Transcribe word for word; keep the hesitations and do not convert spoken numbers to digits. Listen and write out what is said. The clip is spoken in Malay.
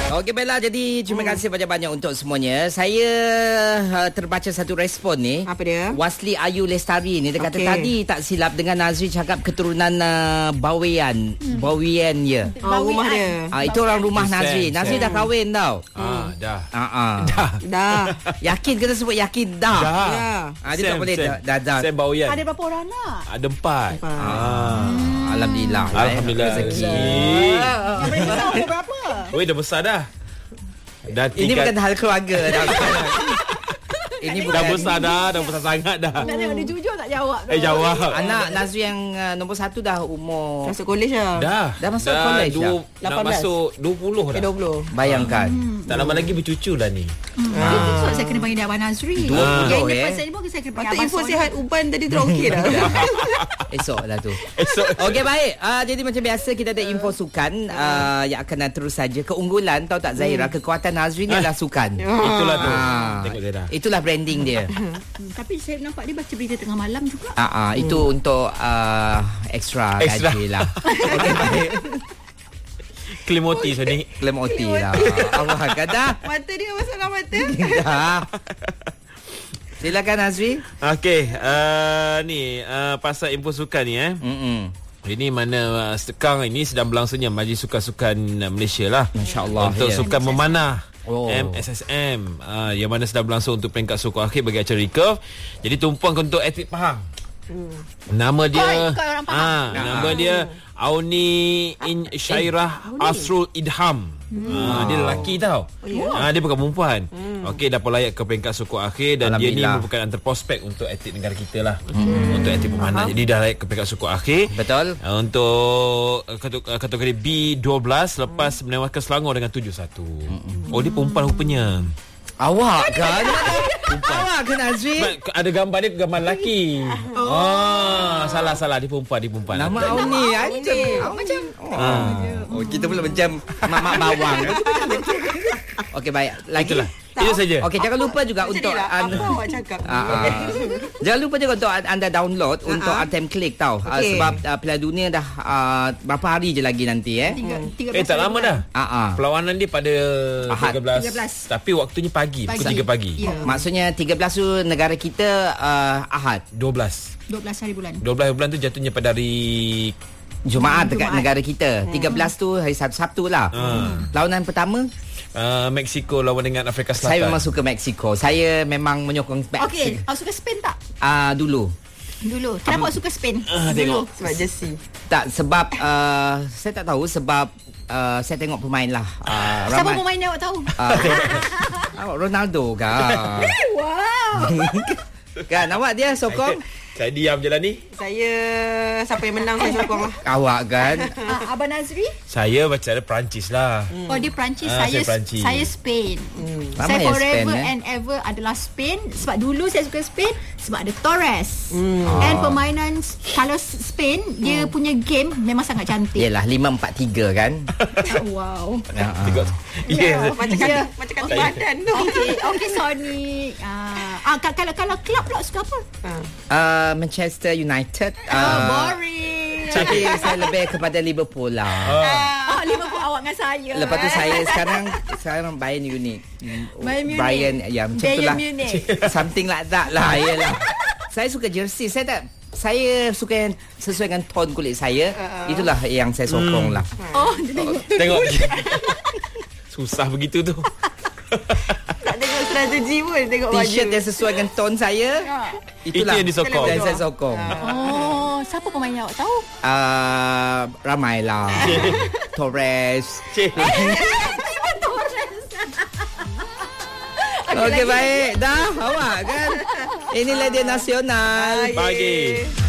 Okey Bella, jadi terima kasih banyak-banyak untuk semuanya. Saya uh, terbaca satu respon ni. Apa dia? Wasli Ayu Lestari ni dia kata Okey. tadi tak silap dengan Nazri cakap keturunan uh, Bawian. Hmm. Bawian ya. Oh, rumah dia. Ah, itu orang rumah Sam, Nazri. Nazri Sam. dah kahwin tau. Ah, dah. Ah ah. Dah. Dah. Yakin kita sebut yakin dah. Dah. Ya. Ah, dia tak boleh dah dah. dah. Sam Bawian. Ada berapa orang anak? Ada empat. Empat. Ah. Hmm. Alhamdulillah. Alhamdulillah. Rezeki. Yang paling besar umur berapa? Weh, dah besar dah. Dah Ini tingkat, bukan hal keluarga dah. Ini bukan dah besar dah, dah besar sangat dah. Nak tengok dia jujur tak jawab tu. Eh, jawab. Anak Nazri yang uh, nombor satu dah umur Masuk college lah. Dah. Dah masuk college dua, dah? Nak lapan belas. masuk dua puluh Eh, dah. dua puluh. Bayangkan. Tak lama lagi bercucu dah ni. Ah. Itu sebab saya kena panggil dia Abang Nazri. Dua puluh, Yang eh. depan saya ni pun saya kena panggil Patut Abang info Sony. sihat Uban tadi terus okey dah. Esok lah tu. Esok. Okey baik. Uh, jadi macam biasa kita ada info sukan uh, yang akan terus saja. Keunggulan tahu tak Zahira, kekuatan Nazri ni adalah sukan. Itulah tu. Ah. Tengok dia dah. Itulah branding dia. Hmm, tapi saya nampak dia baca berita tengah malam juga. Ah uh, uh, itu untuk uh, extra, Extra. gaji lah. Okey baik. Klaim O T Sony. Klaim O T lah. Allah kata. Mata dia masalah mata. Dah. Silakan Nazri. Okey, uh, ni uh, pasal info sukan ni eh. Hmm. Ini mana uh, sekarang ini sedang berlangsungnya Majlis Sukan-Sukan uh, Malaysia lah. Masya-Allah. Untuk ya. sukan memanah. Oh. M S S M uh, yang mana sedang berlangsung untuk peringkat suku akhir bagi acara recurve. Jadi tumpuan untuk atlet Pahang. Hmm. Nama dia Koi, koi orang Pahang. ah, nama dia Auni In Syairah Asrul Idham. Hmm. Ah, dia lelaki tau. Oh, yeah. ah, dia bukan perempuan. Hmm. Okey, dapat layak ke peringkat suku akhir dan dia ni merupakan antara prospek untuk atlet negara kita lah. Hmm. Untuk atlet pemanah. Jadi dah layak ke peringkat suku akhir. Betul. Uh, untuk uh, kategori B dua belas lepas hmm. menewaskan Selangor dengan tujuh satu. Hmm. Oh, dia perempuan rupanya. Awak kan? Awak kan Nazri? Sebab ada gambar dia gambar lelaki. Oh, oh salah salah dia perempuan, dia perempuan. Nama Auni Auni. macam oh. Ah. oh kita pula macam mak-mak bawang. Okey baik, lagi Itulah. Itu saja. Okey, jangan lupa juga Macam untuk ni lah. anda, Apa awak cakap? Ah, ah. Jangan lupa juga untuk anda download untuk Atem Click tau. Ah, Okey. sebab uh, Piala Dunia dah uh, berapa hari je lagi nanti eh. Tiga, tiga Eh tak lama dah. Ah ah. Perlawanan dia pada Ahad. tiga belas. tiga belas. Tapi waktunya pagi, pukul Pagi. tiga pagi. Ya. Maksudnya tiga belas tu negara kita uh, Ahad. dua belas. dua belas hari bulan. dua belas bulan tu jatuhnya pada hari Jumaat dekat Jumaat. negara kita. tiga belas tu hari Sabtu, Sabtu lah. Hmm. Lawanan pertama uh, Mexico lawan dengan Afrika Selatan. saya memang suka Mexico. Saya memang menyokong Mexico. Okey, awak suka Spain tak? Ah dulu. Dulu. Kenapa awak suka Spain? Ah, Dulu. tengok. Sebab jersey. Tak sebab uh, saya tak tahu sebab uh, saya tengok pemain lah. Uh, Siapa pemain yang awak tahu? Uh, Ronaldo kan. Wow. Kan awak dia sokong Saya diam je lah ni. Saya siapa yang menang saya sokong lah. awak kan. uh, Abang Nazri? Saya baca ada Perancis lah. Hmm. Oh, dia Perancis. Ah, saya saya Perancis. saya Spain. Hmm. Ramai Saya yang forever Spain, eh? and ever adalah Spain. Sebab dulu saya suka Spain sebab ada Torres. Hmm. And permainan kalau Spain dia punya game memang sangat cantik. Yelah lima empat tiga kan. Wow. uh, uh. Tengok. Ya. Macam kaki, Ya. macam kaki badan tu. Okey, okey Sonic. Ah, ah kalau kalau kelab pula suka apa? Uh, Manchester United. Oh, Uh, boring. tapi saya lebih kepada Liverpool lah. Oh, Liverpool awak dengan saya. Lepas tu eh. saya sekarang sekarang Bayern Munich. Bayern Munich. Bayern ya macam tu Bayern lah. Munich. Something like that lah. Yalah. Saya suka jersey. Saya tak saya suka yang sesuai dengan tone kulit saya. Uh, Itulah yang saya sokong hmm. lah. Oh, dia tengok. Tengok. Susah begitu tu. Tak tengok strategi pun, tengok baju. T-shirt yang sesuai dengan tone saya. Itulah Itu yang disokong. yang saya sokong. Oh, siapa pemain yang awak tahu? Uh, ramai lah. Torres. Cik. Okey baik. Dah awak kan. Inilah dia nasional. Pagi.